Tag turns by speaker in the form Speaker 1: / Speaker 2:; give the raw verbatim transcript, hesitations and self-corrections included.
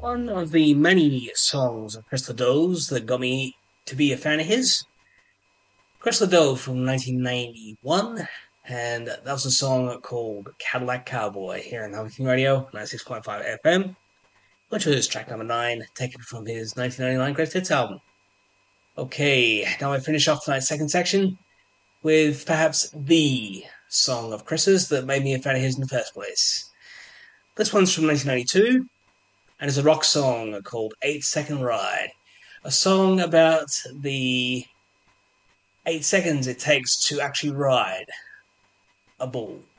Speaker 1: One of the many songs of Chris Ledoux that got me to be a fan of his. Chris Ledoux from nineteen ninety-one, and that was a song called Cadillac Cowboy here on Huffington Radio, ninety-six point five F M, which was track number nine, taken from his nineteen ninety-nine Greatest Hits album. Okay, now I finish off tonight's second section with perhaps the song of Chris's that made me a fan of his in the first place. This one's from nineteen ninety-two, and it's a rock song called Eight Second Ride. A song about the eight seconds it takes to actually ride a bull.